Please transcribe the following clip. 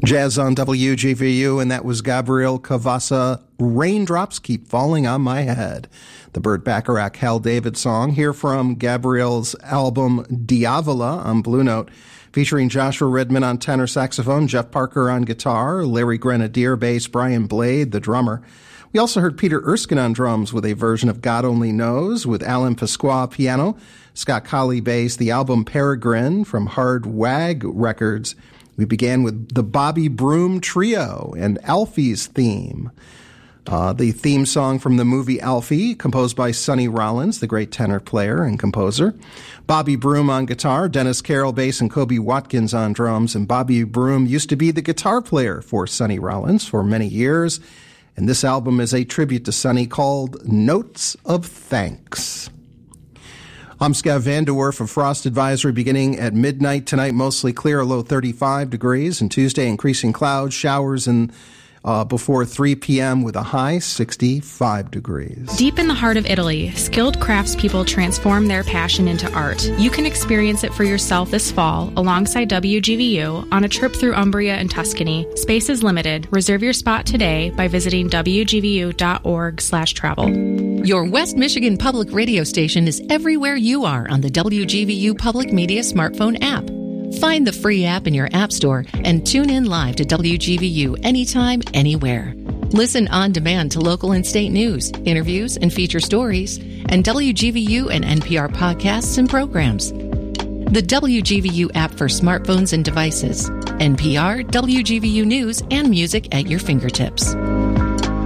Jazz on WGVU, and that was Gabriel Cavassa, Raindrops Keep Falling on My Head. The Burt Bacharach Hal David song, here from Gabriel's album Diavola on Blue Note, featuring Joshua Redman on tenor saxophone, Jeff Parker on guitar, Larry Grenadier bass, Brian Blade, the drummer. We also heard Peter Erskine on drums with a version of God Only Knows, with Alan Pasqua piano, Scott Colley bass, the album Peregrine from Hard Wag Records. We began with the Bobby Broom Trio and Alfie's theme. The theme song from the movie Alfie, composed by Sonny Rollins, the great tenor player and composer. Bobby Broom on guitar, Dennis Carroll bass, and Kobe Watkins on drums. And Bobby Broom used to be the guitar player for Sonny Rollins for many years. And this album is a tribute to Sonny called Notes of Thanks. I'm Scav Vanderwerf of Frost Advisory beginning at midnight tonight, mostly clear, a low 35 degrees, and Tuesday increasing clouds, showers, and before 3 p.m. with a high 65 degrees. Deep in the heart of Italy, skilled craftspeople transform their passion into art. You can experience it for yourself this fall alongside WGVU on a trip through Umbria and Tuscany. Space is limited. Reserve your spot today by visiting wgvu.org/travel. Your West Michigan Public Radio station is everywhere you are on the WGVU Public Media smartphone app. Find the free app in your app store and tune in live to WGVU anytime, anywhere. Listen on demand to local and state news, interviews, and feature stories, and WGVU and NPR podcasts and programs. The WGVU app for smartphones and devices. NPR, WGVU News, and music at your fingertips.